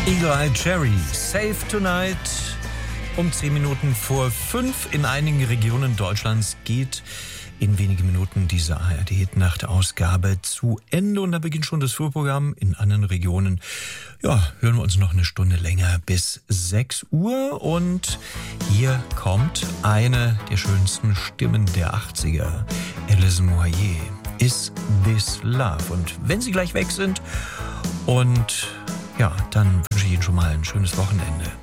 Eagle Eye Cherry, Save Tonight. Um 10 Minuten vor 5 in einigen Regionen Deutschlands geht in wenigen Minuten diese ARD-Nacht-Ausgabe zu Ende. Und da beginnt schon das Vorprogramm. In anderen Regionen, ja, hören wir uns noch eine Stunde länger bis 6 Uhr. Und hier kommt eine der schönsten Stimmen der 80er. Alison Moyet, Is This Love? Und wenn Sie gleich weg sind und ja, dann wünsche ich Ihnen schon mal ein schönes Wochenende.